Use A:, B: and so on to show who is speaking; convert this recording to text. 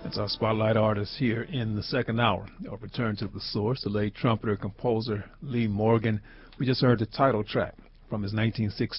A: That's our spotlight artist here in the second hour of Return to the Source, the late trumpeter composer Lee Morgan. We just heard the title track from his 1960